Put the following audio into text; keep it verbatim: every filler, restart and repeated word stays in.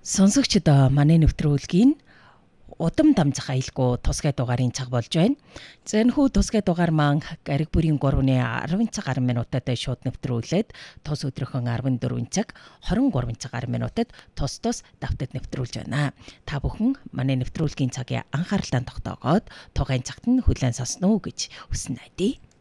Сонсогчдод манай нэвтрүүлгийн удам дамжих аюулгүй тусгай дугаарын цаг болж байна. За энэ хүү тусгай дугаар маань гариг бүрийн гурвны арван цаг гаруй минутад шууд нэвтрүүлээд тус өдрийнхөө арван дөрвөн цаг хорин гурван цаг гаруй минутад тус тус давтад нэвтрүүлж байна. Та бүхэн манай нэвтрүүлгийн цагийн анхааралтай тогтоогоод тугайн цагт нь хүлээн сонсно уу гэж хүснэ найдаа.